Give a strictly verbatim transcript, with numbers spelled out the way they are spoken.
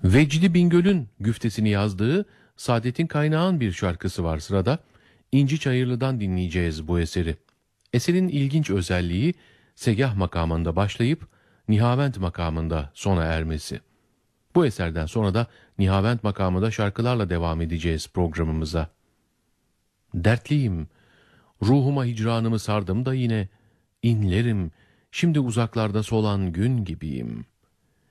Vecdi Bingöl'ün güftesini yazdığı Saadettin Kaynağ'ın bir şarkısı var sırada. İnci Çayırlı'dan dinleyeceğiz bu eseri. Eserin ilginç özelliği segah makamında başlayıp nihavent makamında sona ermesi. Bu eserden sonra da nihavent makamında şarkılarla devam edeceğiz programımıza. Dertliyim, ruhuma hicranımı sardım da yine inlerim, şimdi uzaklarda solan gün gibiyim.